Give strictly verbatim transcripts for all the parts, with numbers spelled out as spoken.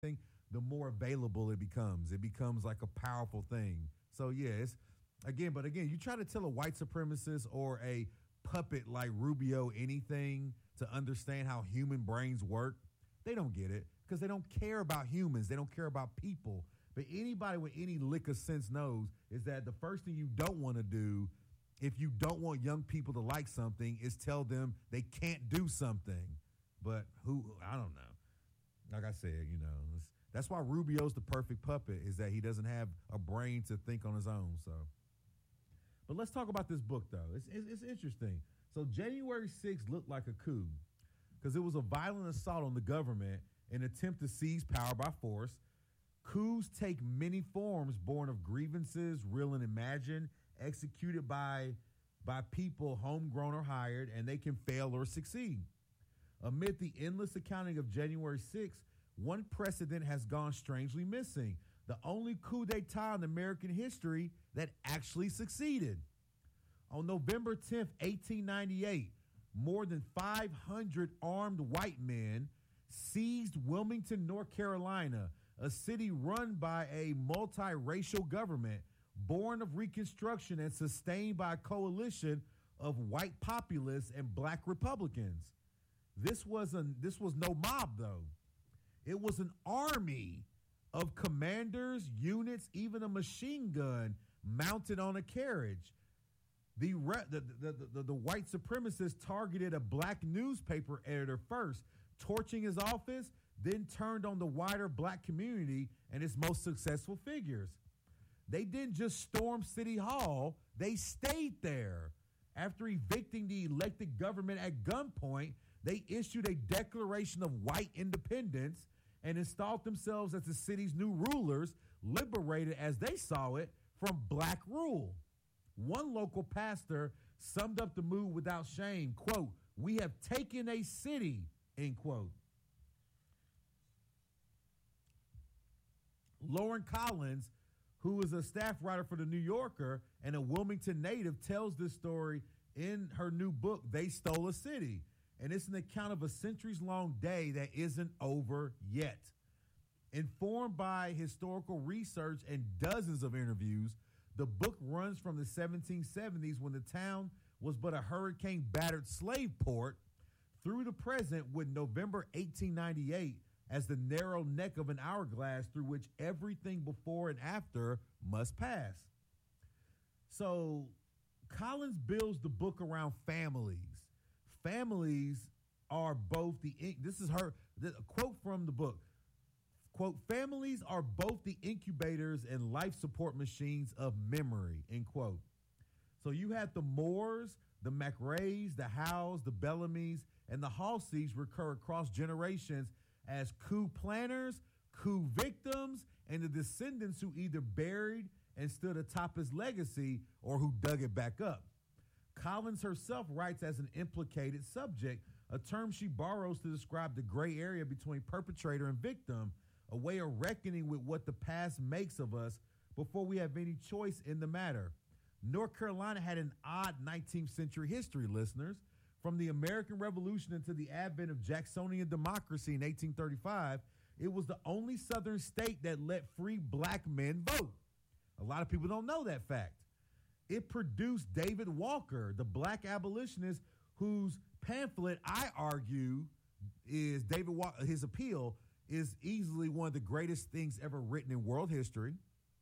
the more available it becomes. It becomes like a powerful thing. So yeah, it's again, but again, you try to tell a white supremacist or a puppet like Rubio anything to understand how human brains work, they don't get it because they don't care about humans. They don't care about people. But anybody with any lick of sense knows is that the first thing you don't want to do if you don't want young people to like something is tell them they can't do something. But who, I don't know. Like I said, you know, that's why Rubio's the perfect puppet, is that he doesn't have a brain to think on his own. So, but let's talk about this book, though. It's, it's, it's interesting. So January sixth looked like a coup because it was a violent assault on the government, an attempt to seize power by force. Coups take many forms, born of grievances, real and imagined, executed by, by people homegrown or hired, and they can fail or succeed. Amid the endless accounting of January sixth, one precedent has gone strangely missing. The only coup d'etat in American history that actually succeeded. On November tenth, eighteen ninety-eight, more than five hundred armed white men seized Wilmington, North Carolina, a city run by a multiracial government born of Reconstruction and sustained by a coalition of white populists and black Republicans. This wasn't this was no mob, though. It was an army of commanders, units, even a machine gun mounted on a carriage. The, re- the, the, the, the white supremacists targeted a black newspaper editor first, torching his office, then turned on the wider black community and its most successful figures. They didn't just storm City Hall, they stayed there. After evicting the elected government at gunpoint, they issued a declaration of white independence and installed themselves as the city's new rulers, liberated, as they saw it, from black rule. One local pastor summed up the mood without shame, quote, "We have taken a city," end quote. Lauren Collins, who is a staff writer for The New Yorker and a Wilmington native, tells this story in her new book, They Stole a City. And it's an account of a centuries-long day that isn't over yet. Informed by historical research and dozens of interviews, the book runs from the seventeen seventies, when the town was but a hurricane-battered slave port, through the present, with November eighteen ninety-eight as the narrow neck of an hourglass through which everything before and after must pass. So Collins builds the book around families. Families are both the, this is her, a quote from the book, quote, "Families are both the incubators and life support machines of memory," end quote. So you had the Moores, the McRaes, the Howes, the Bellamys, and the Halseys recur across generations as coup planners, coup victims, and the descendants who either buried and stood atop his legacy or who dug it back up. Collins herself writes as an implicated subject, a term she borrows to describe the gray area between perpetrator and victim, a way of reckoning with what the past makes of us before we have any choice in the matter. North Carolina had an odd nineteenth century history, listeners. From the American Revolution until the advent of Jacksonian democracy in eighteen thirty-five, it was the only southern state that let free black men vote. A lot of people don't know that fact. It produced David Walker, the black abolitionist, whose pamphlet, I argue, is David Walker, his appeal is easily one of the greatest things ever written in world history.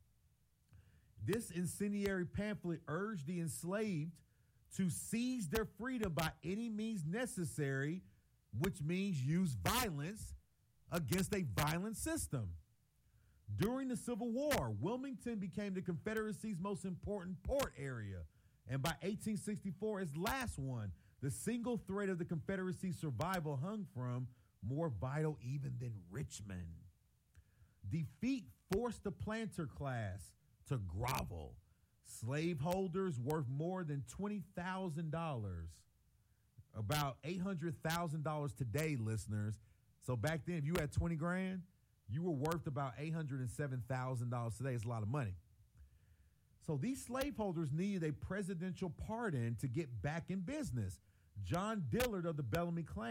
This incendiary pamphlet urged the enslaved to seize their freedom by any means necessary, which means use violence against a violent system. During the Civil War, Wilmington became the Confederacy's most important port area, and by eighteen sixty-four, its last one. The single thread of the Confederacy's survival hung from, more vital even than Richmond. Defeat forced the planter class to grovel. Slaveholders worth more than twenty thousand dollars, about eight hundred thousand dollars today, listeners. So back then, if you had twenty grand, you were worth about eight hundred seven thousand dollars today. It's a lot of money. So these slaveholders needed a presidential pardon to get back in business. John Dillard of the Bellamy clan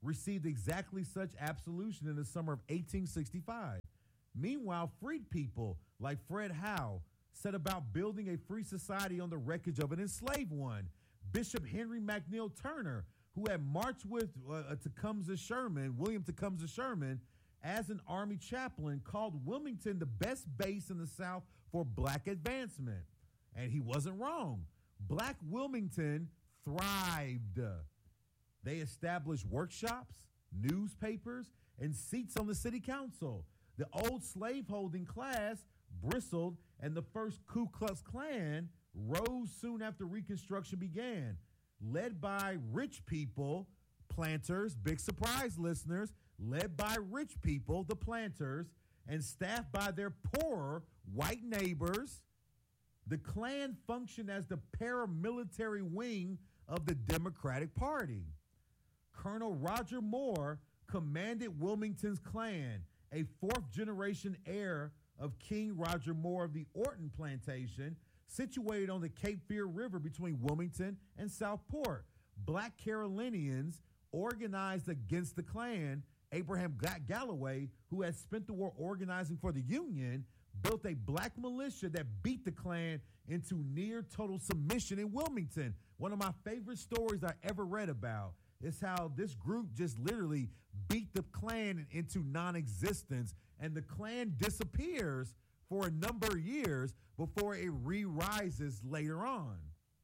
received exactly such absolution in the summer of eighteen sixty-five. Meanwhile, freed people like Fred Howe set about building a free society on the wreckage of an enslaved one. Bishop Henry McNeil Turner, who had marched with uh, Tecumseh Sherman, William Tecumseh Sherman, as an army chaplain, called Wilmington the best base in the South for black advancement. And he wasn't wrong. Black Wilmington thrived. They established workshops, newspapers, and seats on the city council. The old slaveholding class bristled, and the first Ku Klux Klan rose soon after Reconstruction began, led by rich people, planters, big surprise listeners, led by rich people, the planters, and staffed by their poorer white neighbors. The Klan functioned as the paramilitary wing of the Democratic Party. Colonel Roger Moore commanded Wilmington's Klan, a fourth-generation heir of King Roger Moore of the Orton Plantation, situated on the Cape Fear River between Wilmington and Southport. Black Carolinians organized against the Klan. Abraham Galloway, who had spent the war organizing for the Union, built a black militia that beat the Klan into near total submission in Wilmington. One of my favorite stories I ever read about is how this group just literally beat the Klan into non-existence, and the Klan disappears for a number of years before it re-rises later on.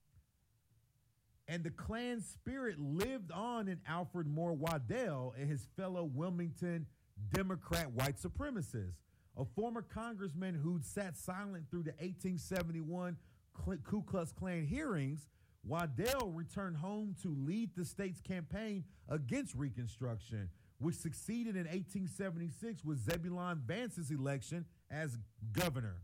And the Klan spirit lived on in Alfred Moore Waddell and his fellow Wilmington Democrat white supremacists. A former congressman who'd sat silent through the eighteen seventy-one Ku Klux Klan hearings, Waddell returned home to lead the state's campaign against Reconstruction, which succeeded in eighteen seventy-six with Zebulon Vance's election as governor.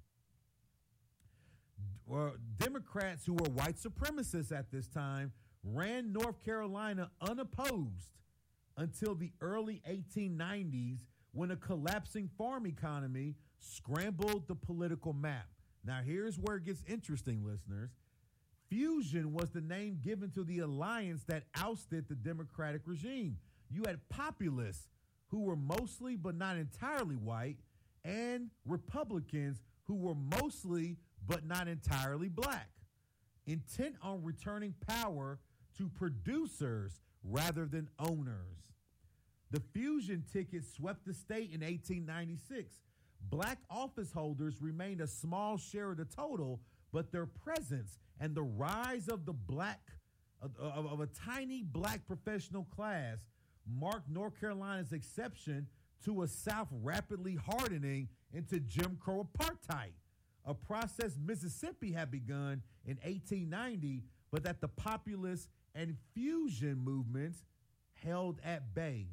Uh, Democrats who were white supremacists at this time ran North Carolina unopposed until the early eighteen nineties, when a collapsing farm economy scrambled the political map. Now, here's where it gets interesting, listeners. Fusion was the name given to the alliance that ousted the Democratic regime. You had populists who were mostly but not entirely white, and Republicans who were mostly but not entirely black, intent on returning power to producers rather than owners. The fusion ticket swept the state in eighteen ninety-six. Black office holders remained a small share of the total, but their presence and the rise of the black of, of, of a tiny black professional class marked North Carolina's exception to a South rapidly hardening into Jim Crow apartheid, a process Mississippi had begun in eighteen ninety, but that the populist and fusion movements held at bay.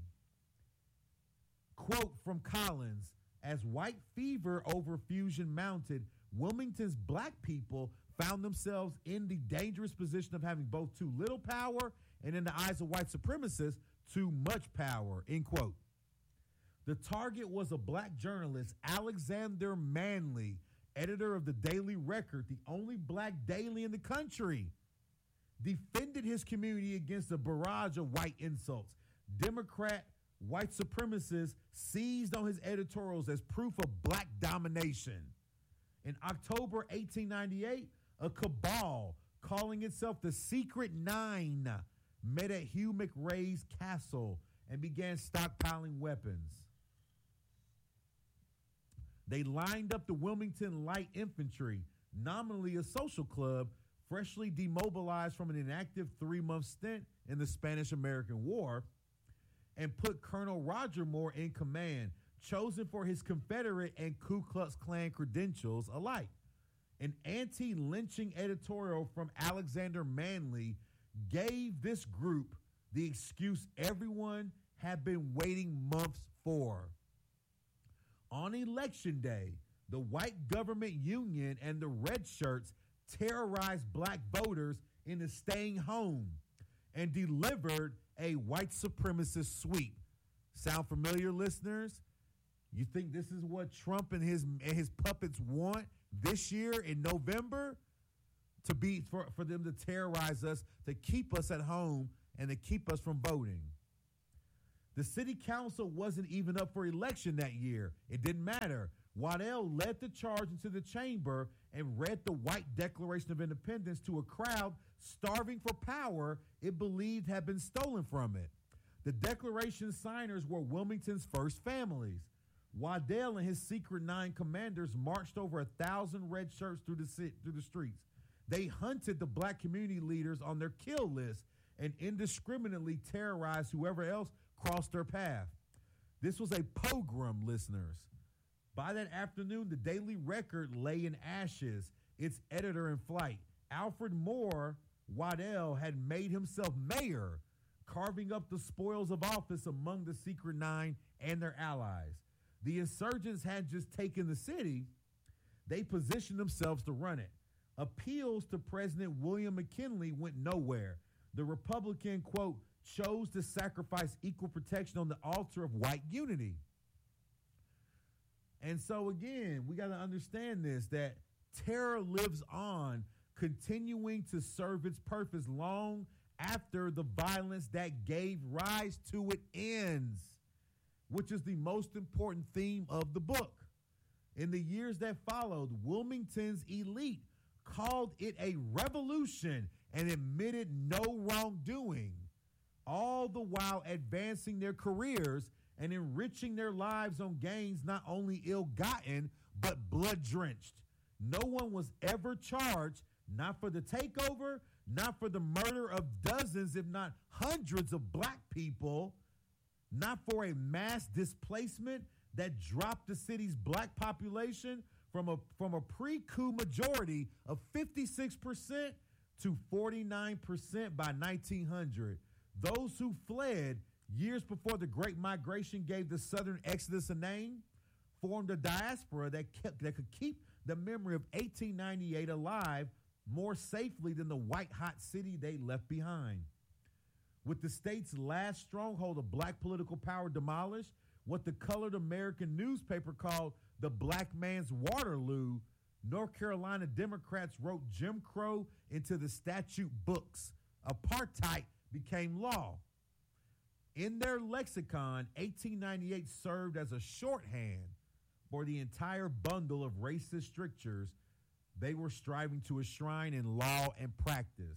Quote from Collins, as white fever over fusion mounted, Wilmington's black people found themselves in the dangerous position of having both too little power and, in the eyes of white supremacists, too much power, end quote. The target was a black journalist, Alexander Manley, editor of the Daily Record, the only black daily in the country, defended his community against a barrage of white insults. Democrat white supremacists seized on his editorials as proof of black domination. In October eighteen ninety-eight, a cabal calling itself the Secret Nine met at Hugh McRae's castle and began stockpiling weapons. They lined up the Wilmington Light Infantry, nominally a social club, freshly demobilized from an inactive three-month stint in the Spanish-American War, and put Colonel Roger Moore in command, chosen for his Confederate and Ku Klux Klan credentials alike. An anti-lynching editorial from Alexander Manley gave this group the excuse everyone had been waiting months for. On election day, the white government union and the red shirts terrorized black voters into staying home and delivered a white supremacist sweep. Sound familiar, listeners? You think this is what Trump and his and his puppets want this year in November? To be for, for them to terrorize us, to keep us at home, and to keep us from voting. The city council wasn't even up for election that year. It didn't matter. Waddell led the charge into the chamber and read the White Declaration of Independence to a crowd starving for power it believed had been stolen from it. The Declaration signers were Wilmington's first families. Waddell and his secret nine commanders marched over a thousand red shirts through the, through the streets. They hunted the black community leaders on their kill list and indiscriminately terrorized whoever else crossed their path. This was a pogrom, listeners. By that afternoon, the Daily Record lay in ashes, its editor in flight. Alfred Moore Waddell had made himself mayor, carving up the spoils of office among the Secret Nine and their allies. The insurgents had just taken the city. They positioned themselves to run it. Appeals to President William McKinley went nowhere. The Republican, quote, chose to sacrifice equal protection on the altar of white unity. And so, again, we got to understand this, that terror lives on, continuing to serve its purpose long after the violence that gave rise to it ends, which is the most important theme of the book. In the years that followed, Wilmington's elite called it a revolution and admitted no wrongdoing, all the while advancing their careers and enriching their lives on gains not only ill-gotten, but blood-drenched. No one was ever charged, not for the takeover, not for the murder of dozens, if not hundreds of black people, not for a mass displacement that dropped the city's black population from a, from a pre-coup majority of fifty-six percent to forty-nine percent by nineteen hundred. Those who fled years before the Great Migration gave the Southern Exodus a name, formed a diaspora that kept that could keep the memory of eighteen ninety-eight alive more safely than the white-hot city they left behind. With the state's last stronghold of black political power demolished, what the colored American newspaper called the black man's Waterloo, North Carolina Democrats wrote Jim Crow into the statute books. Apartheid became law. In their lexicon, eighteen ninety-eight served as a shorthand for the entire bundle of racist strictures they were striving to enshrine in law and practice.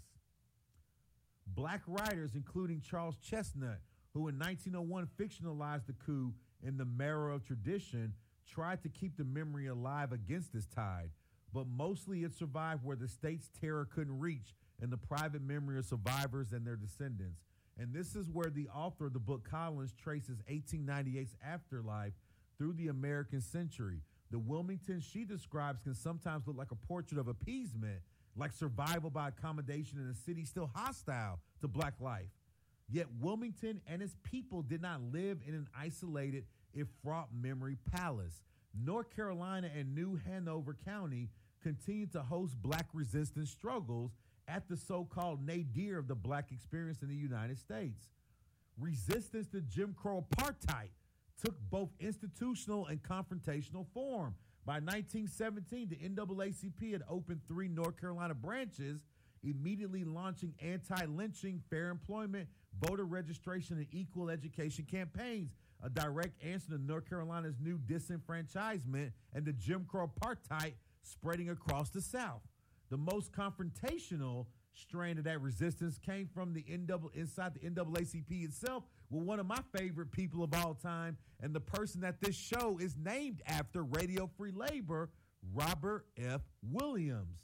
Black writers, including Charles Chestnut, who in nineteen oh one fictionalized the coup in the Marrow of tradition, tried to keep the memory alive against this tide, but mostly it survived where the state's terror couldn't reach in the private memory of survivors and their descendants. And this is where the author of the book, Collins, traces eighteen ninety-eight's afterlife through the American century. The Wilmington she describes can sometimes look like a portrait of appeasement, like survival by accommodation in a city still hostile to black life. Yet Wilmington and its people did not live in an isolated, if fraught memory palace. North Carolina and New Hanover County continued to host black resistance struggles at the so-called nadir of the black experience in the United States. Resistance to Jim Crow apartheid took both institutional and confrontational form. By nineteen seventeen, the N double A C P had opened three North Carolina branches, immediately launching anti-lynching, fair employment, voter registration, and equal education campaigns, a direct answer to North Carolina's new disenfranchisement and the Jim Crow apartheid spreading across the South. The most confrontational strand of that resistance came from the N double inside the N double A C P itself, with one of my favorite people of all time and the person that this show is named after, Radio Free Labor, Robert F. Williams.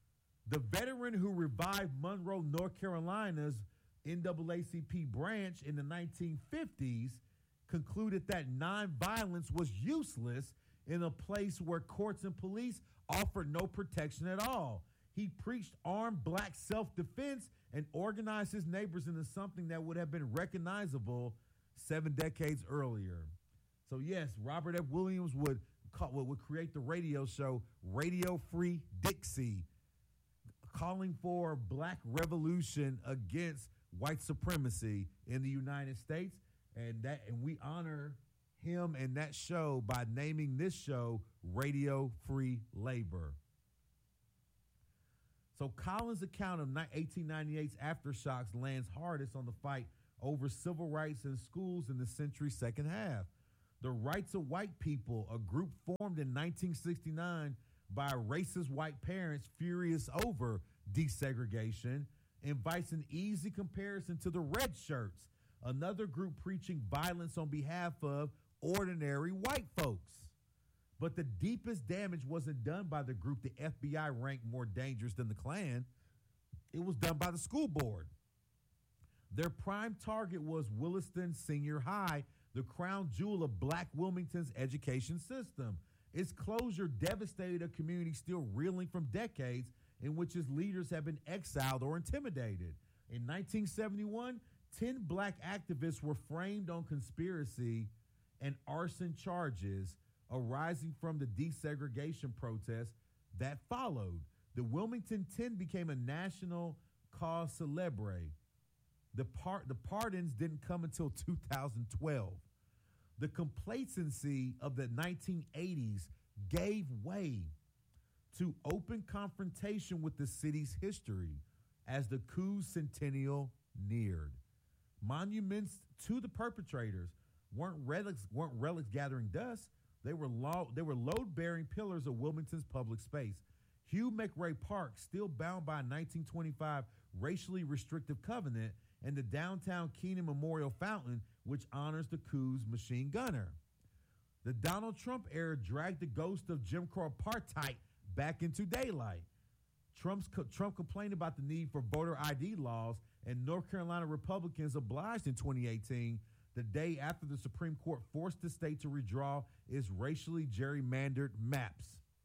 The veteran who revived Monroe, North Carolina's N double A C P branch in the nineteen fifties concluded that nonviolence was useless in a place where courts and police offered no protection at all. He preached armed black self-defense and organized his neighbors into something that would have been recognizable seven decades earlier. So yes, Robert F. Williams would, call, would create the radio show Radio Free Dixie, calling for black revolution against white supremacy in the United States. And that, and we honor him and that show by naming this show Radio Free Labor. So Collins' account of eighteen ninety-eight's aftershocks lands hardest on the fight over civil rights in schools in the century's second half. The Rights of White People, a group formed in nineteen sixty-nine by racist white parents furious over desegregation, invites an easy comparison to the Red Shirts, another group preaching violence on behalf of ordinary white folks. But the deepest damage wasn't done by the group the F B I ranked more dangerous than the Klan. It was done by the school board. Their prime target was Williston Senior High, the crown jewel of Black Wilmington's education system. Its closure devastated a community still reeling from decades in which its leaders have been exiled or intimidated. In nineteen seventy-one, ten black activists were framed on conspiracy and arson charges arising from the desegregation protests that followed. The Wilmington ten became a national cause celebre. The, par- the pardons didn't come until two thousand twelve. The complacency of the nineteen eighties gave way to open confrontation with the city's history as the coup's centennial neared. Monuments to the perpetrators weren't relics, weren't relics gathering dust. They were lo- they were load-bearing pillars of Wilmington's public space. Hugh McRae Park, still bound by a nineteen twenty-five racially restrictive covenant, and the downtown Keenan Memorial Fountain, which honors the coup's machine gunner. The Donald Trump era dragged the ghost of Jim Crow apartheid back into daylight. Trump's co- Trump complained about the need for voter I D laws, and North Carolina Republicans obliged in twenty eighteen, the day after the Supreme Court forced the state to redraw its racially gerrymandered maps.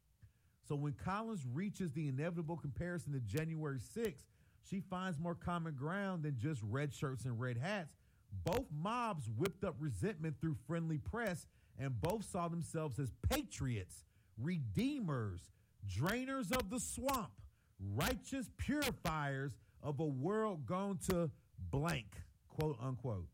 So when Collins reaches the inevitable comparison to January sixth, she finds more common ground than just red shirts and red hats. Both mobs whipped up resentment through friendly press, and both saw themselves as patriots, redeemers, drainers of the swamp, righteous purifiers of a world gone to blank, quote unquote.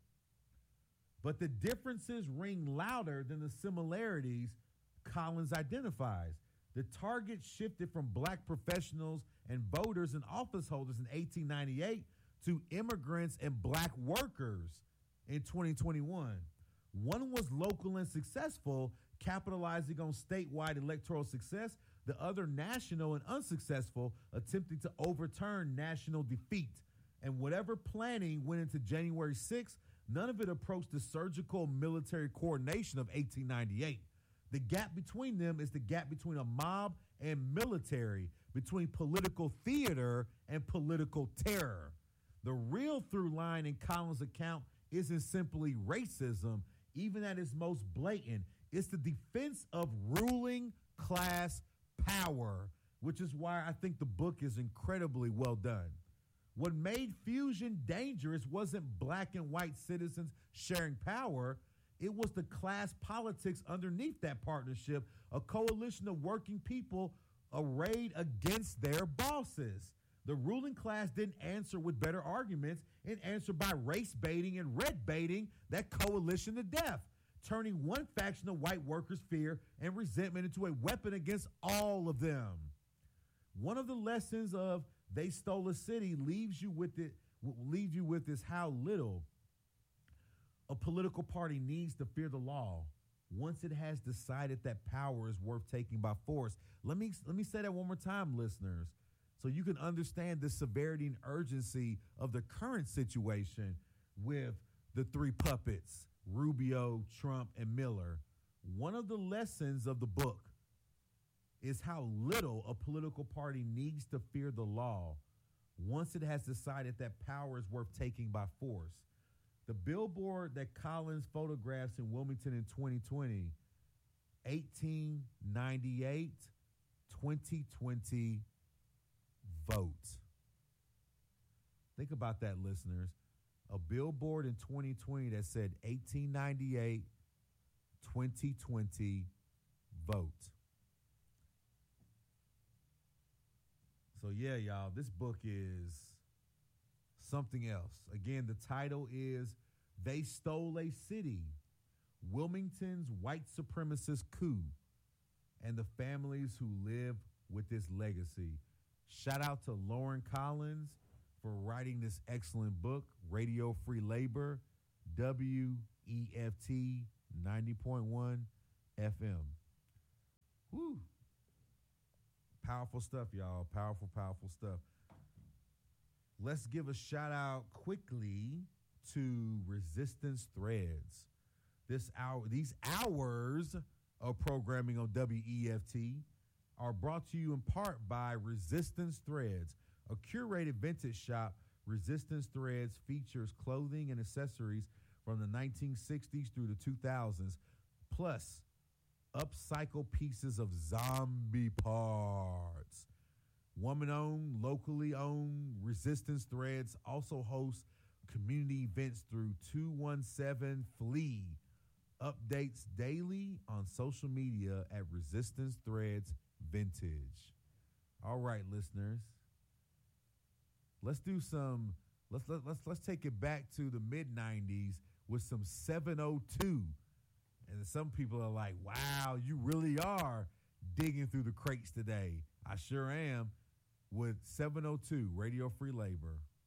But the differences ring louder than the similarities Collins identifies. The target shifted from black professionals and voters and office holders in eighteen ninety-eight to immigrants and black workers in twenty twenty-one. One was local and successful, capitalizing on statewide electoral success. The other national and unsuccessful, attempting to overturn national defeat. And whatever planning went into January sixth, none of it approached the surgical military coordination of eighteen ninety-eight. The gap between them is the gap between a mob and military, between political theater and political terror. The real through line in Collins' account isn't simply racism, even at its most blatant. It's the defense of ruling class power, which is why I think the book is incredibly well done. What made fusion dangerous wasn't black and white citizens sharing power. It was the class politics underneath that partnership, a coalition of working people arrayed against their bosses. The ruling class didn't answer with better arguments. It answered by race baiting and red baiting that coalition to death, turning one faction of white workers' fear and resentment into a weapon against all of them. One of the lessons of They Stole a City leaves you with it, leaves you with is how little a political party needs to fear the law once it has decided that power is worth taking by force. Let me let me say that one more time, listeners, so you can understand the severity and urgency of the current situation with the three puppets, Rubio, Trump, and Miller. One of the lessons of the book is how little a political party needs to fear the law once it has decided that power is worth taking by force. The billboard that Collins photographs in Wilmington in twenty twenty, eighteen ninety-eight, twenty twenty, vote. Think about that, listeners. A billboard in twenty twenty that said eighteen ninety-eight, twenty twenty, vote. So yeah, y'all, this book is something else. Again, the title is They Stole a City, Wilmington's White Supremacist Coup, and the Families Who Live with This Legacy. Shout out to Lauren Collins. for writing this excellent book, Radio Free Labor, W E F T ninety point one F M. Woo. Powerful stuff, y'all. Powerful, powerful stuff. Let's give a shout out quickly to Resistance Threads. This hour, these hours of programming on W E F T are brought to you in part by Resistance Threads, a curated vintage shop. Resistance Threads features clothing and accessories from the nineteen sixties through the two thousands, plus upcycle pieces of zombie parts. Woman-owned, locally owned, Resistance Threads also hosts community events through two one seven Flee. Updates daily on social media at Resistance Threads Vintage. All right, listeners. Let's do some, let's let, let's let's take it back to the mid nineties with some seven oh two. And some people are like, wow, you really are digging through the crates today. I sure am with seven oh two, Radio Free Labor.